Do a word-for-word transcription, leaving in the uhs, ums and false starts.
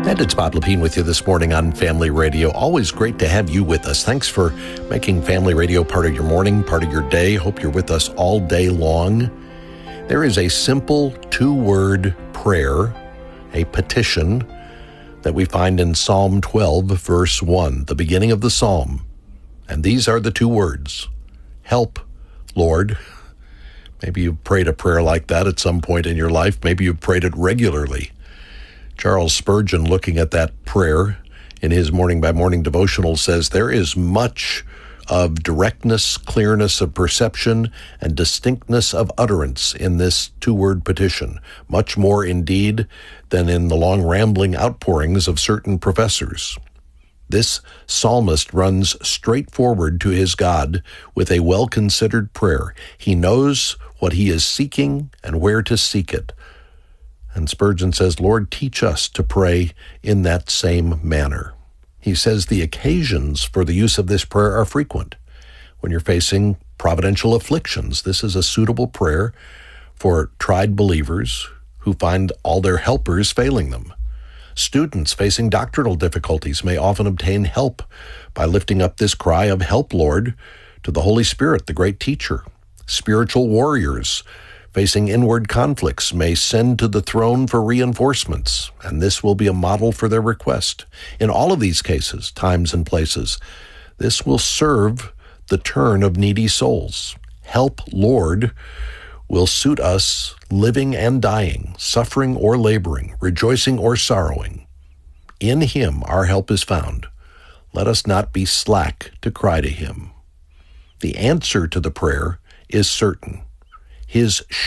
And it's Bob Lepine with you this morning on Family Radio. Always great to have you with us. Thanks for making Family Radio part of your morning, part of your day. Hope you're with us all day long. There is a simple two-word prayer, a petition, that we find in Psalm twelve, verse one, the beginning of the psalm. And these are the two words: help, Lord. Maybe you've prayed a prayer like that at some point in your life. Maybe you've prayed it regularly. Charles Spurgeon, looking at that prayer in his morning by morning devotional, says there is much of directness, clearness of perception, and distinctness of utterance in this two-word petition, much more indeed than in the long rambling outpourings of certain professors. This psalmist runs straight forward to his God with a well-considered prayer. He knows what he is seeking and where to seek it. And Spurgeon says, Lord, teach us to pray in that same manner. He says the occasions for the use of this prayer are frequent. When you're facing providential afflictions, this is a suitable prayer for tried believers who find all their helpers failing them. Students facing doctrinal difficulties may often obtain help by lifting up this cry of help, Lord, to the Holy Spirit, the great teacher. Spiritual warriors facing inward conflicts may send to the throne for reinforcements, and this will be a model for their request. In all of these cases, times and places, this will serve the turn of needy souls. Help, Lord, will suit us living and dying, suffering or laboring, rejoicing or sorrowing. In him our help is found. Let us not be slack to cry to him. The answer to the prayer is certain. His